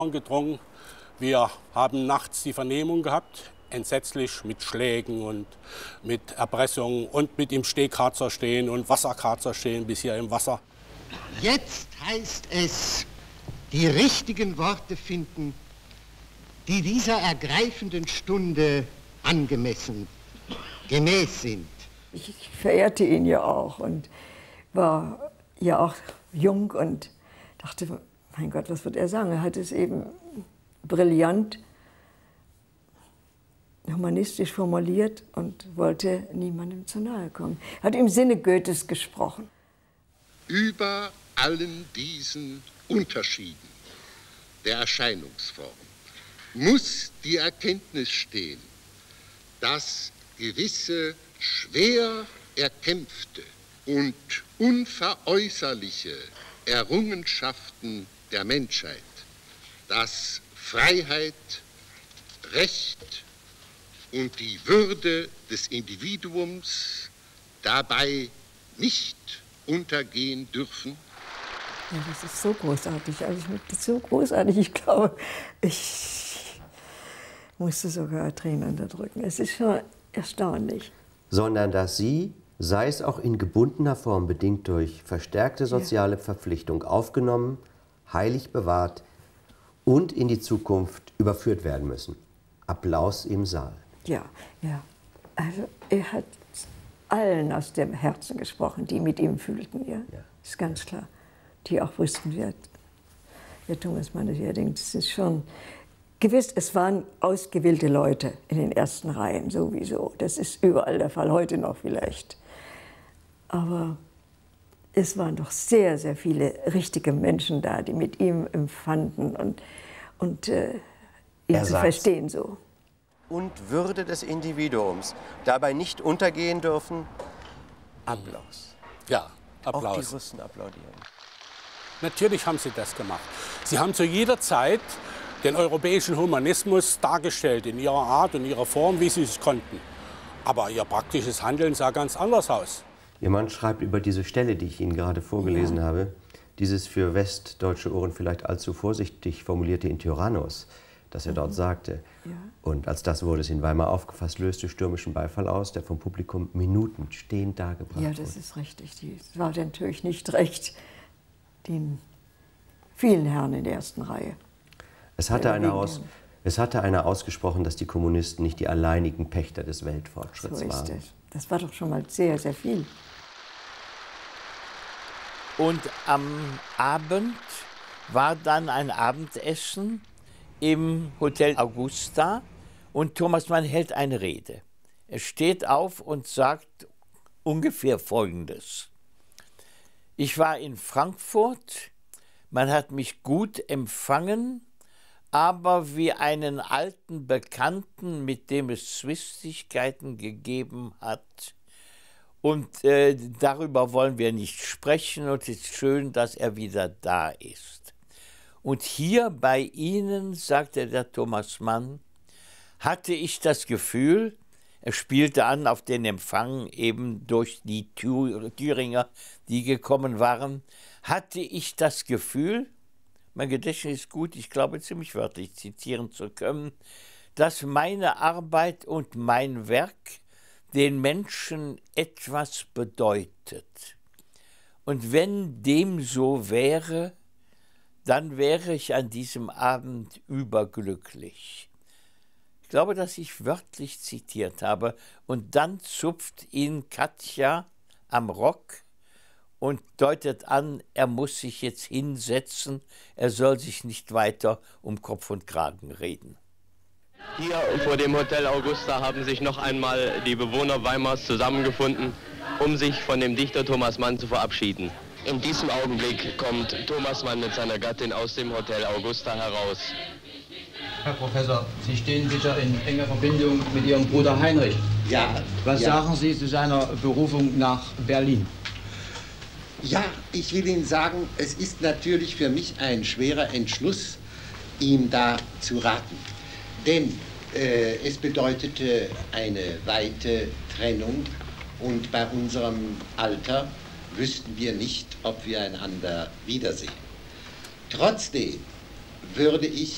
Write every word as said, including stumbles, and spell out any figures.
Gedrungen. Wir haben nachts die Vernehmung gehabt, entsetzlich mit Schlägen und mit Erpressungen und mit im Stehkarzer stehen und Wasserkarzer stehen bis hier im Wasser. Jetzt heißt es, die richtigen Worte finden, die dieser ergreifenden Stunde angemessen, gemäß sind. Ich verehrte ihn ja auch und war ja auch jung und dachte, mein Gott, was wird er sagen? Er hat es eben brillant, humanistisch formuliert und wollte niemandem zu nahe kommen. Er hat im Sinne Goethes gesprochen. Über allen diesen Unterschieden der Erscheinungsform muss die Erkenntnis stehen, dass gewisse schwer erkämpfte und unveräußerliche Errungenschaften der Menschheit, dass Freiheit, Recht und die Würde des Individuums dabei nicht untergehen dürfen. Ja, das ist so großartig, also so großartig, ich glaube, ich musste sogar Tränen unterdrücken. Es ist schon erstaunlich. Sondern dass sie, sei es auch in gebundener Form bedingt durch verstärkte soziale ja. Verpflichtung, aufgenommen, heilig bewahrt und in die Zukunft überführt werden müssen. Applaus im Saal. Ja, ja. Also er hat allen aus dem Herzen gesprochen, die mit ihm fühlten. Ja, ja. Ist ganz klar. Die auch wussten, wer, wer Thomas Mann ist. Ich denke, das ist schon gewiss. Es waren ausgewählte Leute in den ersten Reihen sowieso. Das ist überall der Fall, heute noch vielleicht. Aber es waren doch sehr, sehr viele richtige Menschen da, die mit ihm empfanden und, und äh, ihn zu verstehen so. Und Würde des Individuums dabei nicht untergehen dürfen. Applaus. Ja, Applaus. Auch die Russen applaudieren. Natürlich haben sie das gemacht. Sie haben zu jeder Zeit den europäischen Humanismus dargestellt, in ihrer Art und ihrer Form, wie sie es konnten. Aber ihr praktisches Handeln sah ganz anders aus. Ihr Mann schreibt über diese Stelle, die ich Ihnen gerade vorgelesen ja. habe, dieses für westdeutsche Ohren vielleicht allzu vorsichtig formulierte in Tyrannus, das er mhm. dort sagte. Ja. Und als das wurde es in Weimar aufgefasst, löste stürmischen Beifall aus, der vom Publikum Minuten stehend dargebracht wurde. Ja, das wurde. Ist richtig. Das war natürlich nicht recht den vielen Herren in der ersten Reihe. Es hatte, einer aus, es hatte einer ausgesprochen, dass die Kommunisten nicht die alleinigen Pächter des Weltfortschritts so ist waren. Es. Das war doch schon mal sehr, sehr viel. Und am Abend war dann ein Abendessen im Hotel Augusta und Thomas Mann hält eine Rede. Er steht auf und sagt ungefähr Folgendes. Ich war in Frankfurt, man hat mich gut empfangen, aber wie einen alten Bekannten, mit dem es Zwistigkeiten gegeben hat. Und äh, darüber wollen wir nicht sprechen und es ist schön, dass er wieder da ist. Und hier bei Ihnen, sagte der Thomas Mann, hatte ich das Gefühl, er spielte an auf den Empfang eben durch die Thüringer, die gekommen waren, hatte ich das Gefühl, mein Gedächtnis ist gut, ich glaube ziemlich wörtlich zitieren zu können, dass meine Arbeit und mein Werk den Menschen etwas bedeutet. Und wenn dem so wäre, dann wäre ich an diesem Abend überglücklich. Ich glaube, dass ich wörtlich zitiert habe. Und dann zupft ihn Katja am Rock und deutet an, er muss sich jetzt hinsetzen, er soll sich nicht weiter um Kopf und Kragen reden. Hier vor dem Hotel Augusta haben sich noch einmal die Bewohner Weimars zusammengefunden, um sich von dem Dichter Thomas Mann zu verabschieden. In diesem Augenblick kommt Thomas Mann mit seiner Gattin aus dem Hotel Augusta heraus. Herr Professor, Sie stehen sicher in enger Verbindung mit Ihrem Bruder Heinrich. Ja. Was ja. sagen Sie zu seiner Berufung nach Berlin? Ja, ich will Ihnen sagen, es ist natürlich für mich ein schwerer Entschluss, ihm da zu raten. Denn äh, es bedeutete eine weite Trennung und bei unserem Alter wüssten wir nicht, ob wir einander wiedersehen. Trotzdem würde ich